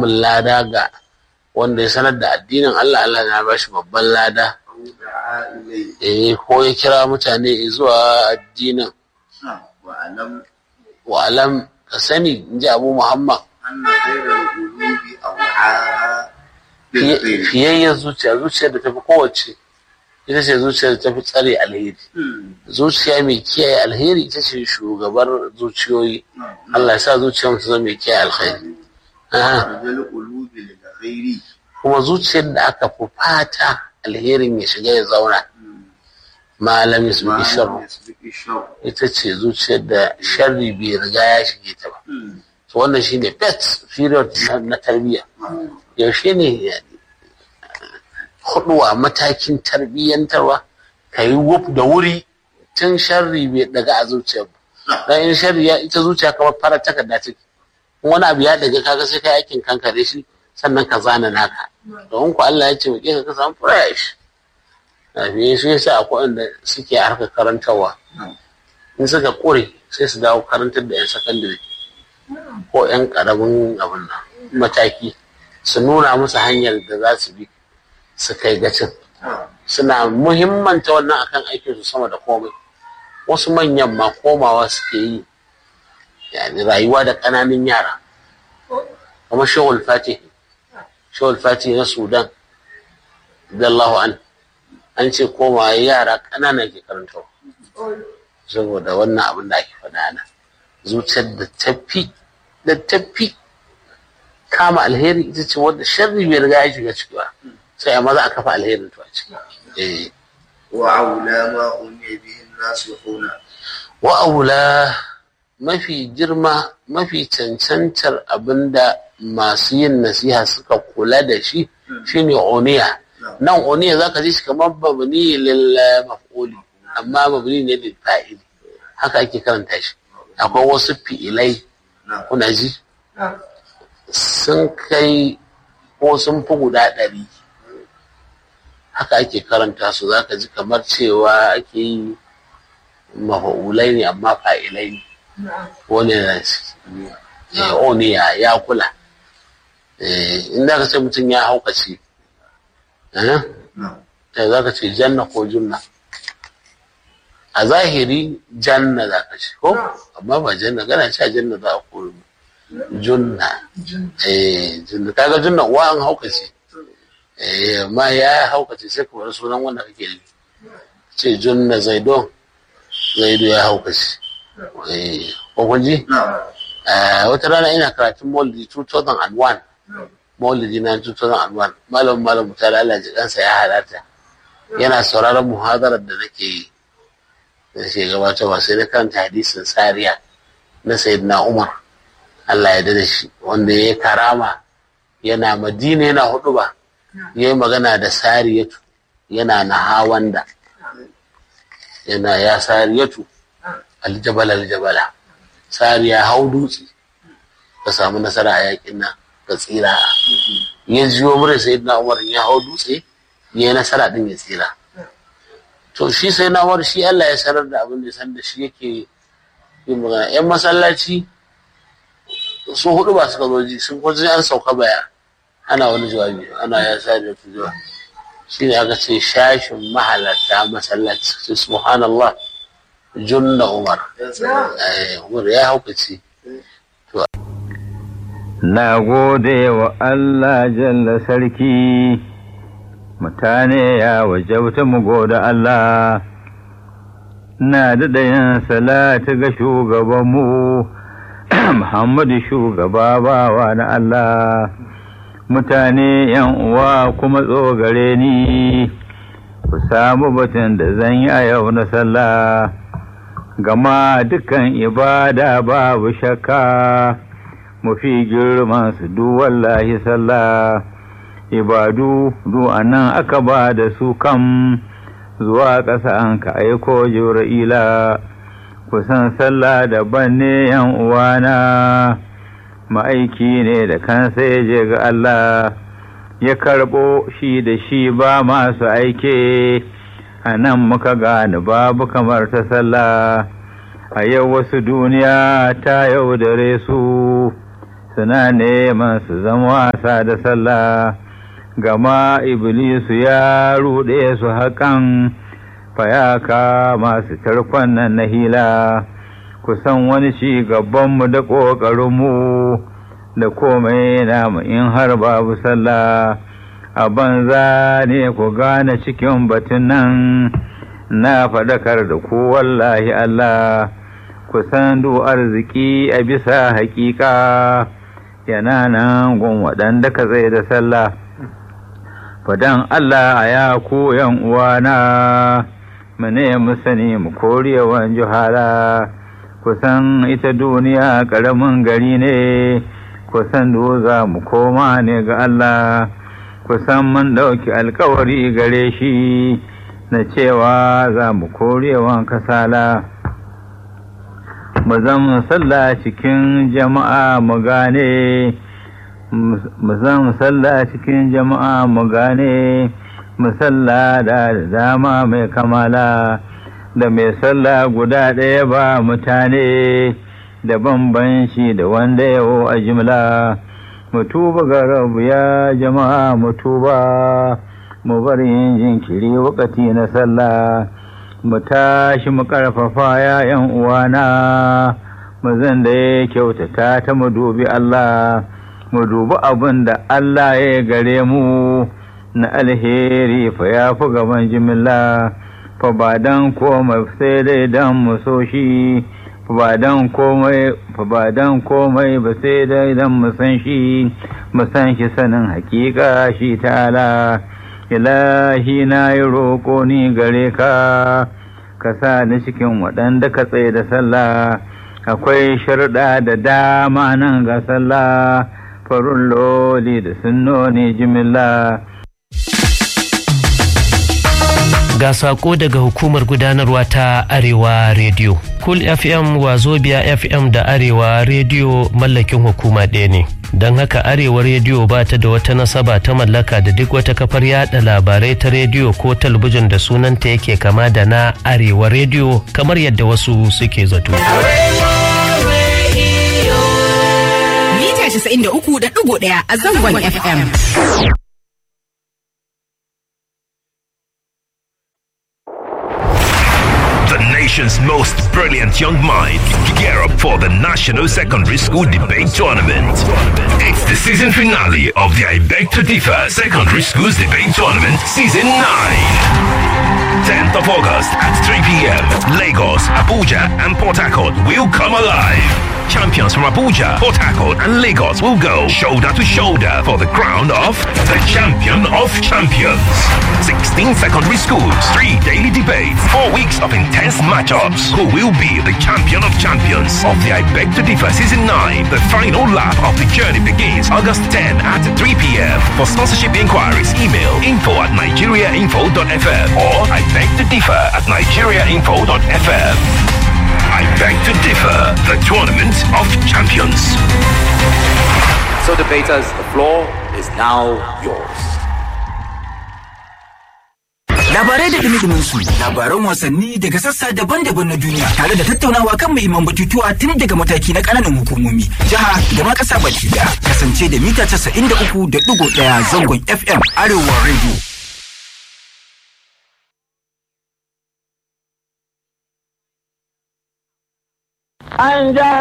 samun lada ga wanda ya sanar da addinin Allah, Allah na ba shi babban lada. Ko ya kira mutane zuwa addinin. Wa alam ka sani, in ji Abu Muhammad, fiyayyar zuciyar da tafi kowace ita ce zuciyar da tafi tsare alheri. Zuciya mai kiyaye alheri ita ce shugabar zuciyoyi. Allah ya sa zuciyar ta zama mai kiyaye alheri. Kuma zuciyar da aka fi fata alherin ya shiga ya zauna, malam su bi sharru, ita ce zuciyar da sharri bai riga ya shige ta ba. To wannan shine best period na tarbiyya. Yaushe ne huduwa matakin tarbiyyantarwa ka yi wuf da wuri tun sharri bai daga a zuciyar ba. Dan in sharri ya ita zuciya kamar farar takarda take, wani abu ya daga kaga sai ka aikin kankare shi sannan ka zana naka. Don ku Allah ya ce mu ka samu fresh. Lafiya shi yasa akwai wanda suke harkar karantarwa, in suka kure sai su dawo karantar da 'yan sakandare ko 'yan karamin abin nan mataki, su nuna musu hanyar da za su bi su kai gacin. Suna muhimmanta wannan akan aikin su sama da komai. Wasu manyan ma komawa suke yi, yani rayuwa da ƙananan yara, kamar Shehul Fatih na Sudan radiyallahu an ce komawa yara ƙanana ke karantawa, saboda wannan abin da ake faɗa na zuciyar da tafi kama alheri ita ce wadda sharri bai riga ya shiga ciki ba, sai amma za a kafa alherin to a ciki. Wa aula ma umiya bihin nasihuna. Wa aula mafi girma, mafi cancantar abinda masu yin nasiha suka kula da shi shine uniya. Nan uniya zaka ji shi kamar mabni lil maf'uli, amma mabni ne lil fa'ili. Haka ake karanta shi. Akwai wasu fi'ilai kuna ji sun kai ko sun fi guda 100. Haka ake karanta su, zaka ji kamar cewa ake yi mafa'ulai ne amma fa'ilai ne. Wani na uniya ya kula. Inda ka ce mutum ya haukace, ta za ka ce janna ko junna. A zahiri janna za ka ce ko, amma ba janna, gana ce janna za a kori junna. Junna kaga junna wa an haukace, ma ya haukace sai ka bar sunan wanda kake yi. Ce junna zaido ya haukace. Ko kun ji? Wata rana ina karatun Maulidi 2001. Maulidi na 2001. Malam Mutala Allah ji kansa ya halarta. Yana sauraron muhadarar da nake yi. Da ke gabatarwa sai na karanta hadisin Sariya na Sayyidina Umar. Allah ya dade shi, wanda ya yi karama yana Madina yana huduba. Ya yi magana da Sariyatu yana na hawanda. Yana ya Sariyatu aljabala. Sariya hau dutse ka samu nasara a yakin nan ka tsira. Ya jiyo mura Sayyidina Umar ya hau dutse ya yi nasara din ya tsira. To shi Sayyidina Umar shi Allah ya sanar da abin da ya san da shi yake yin magana. 'Yan masallaci su hudu ba suka zo ji, sun kwaji an sauka baya ana wani jawabi, ana ya Sariya tu jawabi. Shi ne aka ce shashin mahalarta masallaci sai subhanallah junna Umar. Umar ya haukace. Na gode wa Allah jalla sarki, mutane ya wajauta mu gode Allah. Na daɗa yin salatu ga shugabanmu Muhammadu shugaba bawa na Allah. Mutane yan uwa kuma tsogare ni, ku samu batun da zan yi a yau na sallah. Gama dukan ibada babu shakka, mafi girman su du wallahi sallah. Ibadu du anan aka ba da su kam, zuwa ƙasa an ka aiko Jibrila. Kusan sallah daban ne yan uwana, ma'aiki ne da kansa ya je ga Allah, ya karɓo shi da shi ba masu aike. A nan muka gane babu kamar ta sallah, a yau wasu duniya ta yaudare su, suna neman su zama wasa da sallah, gama Iblisu ya ruɗe su haƙan, fayaka masu tarkon nan na hila, kusan wani ci gabanmu da ƙoƙarinmu, da komai namu in har babu sallah, a banza ne ku gane cikin batun nan, na faɗakar da ku wallahi Allah, kusan du arziki a bisa haƙiƙa, yana nan gun waɗanda ka zai da sallah. Fadan Allah a ya ku ’yan uwana, mu ne mu sani mu korewan juhala, kusan ita duniya ƙaramin gari ne, kusan za mu koma ne ga Allah, kusan mun ɗauki alkawari gare shi, na cewa za mu korewan kasala. Mu zama sallah cikin jama'a mu gane, mu zama sallah cikin jama'a mu gane, mu sallah da dama mai kamala, da mai sallah guda ɗaya ba mutane, da bambanci da wanda yawo a jimla. Mu tuba ga Rabu ya jama'a mu tuba, mu bar yin jinkiri wakati na sallah, mu tashi mu ƙarfafa ya ’yan uwana, mu zan da ya kyautata ta mu dubi Allah, mu dubi abin da Allah ya gare mu na alheri, fa ya fi gaban jimilla, fa ba dan komai sai dai dan mu so shi, fa ba dan komai ba sai dai dan mu san shi sanin hakika shi ta'ala. Ilahi na yi roƙo ni gare ka, ka sa ni cikin waɗanda ka tsaye da sallah, akwai sharuɗa da dama nan ga sallah, farun loli da sunnoni jimilla. Ga saƙo daga hukumar gudanarwa ta Arewa Radio. Cool FM, Wazobia FM da Arewa Radio mallakin hukuma ɗaya ne. Don haka Arewa Radio ba ta da wata nasaba ta mallaka da duk wata kafar yada labarai ta rediyo ko talabijin da sunanta yake kama da na Arewa Radio kamar yadda wasu suke zato. Mita 93.1 a zangon FM. Nation's most brilliant young minds gear up for the National Secondary School Debate Tournament. It's the season finale of the I Beg to Differ Secondary Schools Debate Tournament Season 9. 10th of August at 3 p.m. Lagos, Abuja and Port Harcourt will come alive. Champions from Abuja, Port Harcourt and Lagos will go shoulder to shoulder for the crown of the Champion of Champions. 16 secondary schools, 3 daily debates, 4 weeks of intense matchups. Who will be the Champion of Champions of the I Beg to Differ Season 9? The final lap of the journey begins August 10 at 3 p.m. For sponsorship inquiries, email info@nigeriainfo.fm or I Beg to Differ at nigeriainfo.fm. I Beg to Differ, the Tournament of Champions. So debaters, the floor is now yours. Labarai da dumi su, labaran wasanni daga sassa daban-daban na duniya tare da tattaunawa kan muhimman batutuwa tun daga mataki na ƙananan hukumomi, jiha da ma ƙasa baki daya. Kasance da mita 93.1 zangon FM Arewa Radio. An ja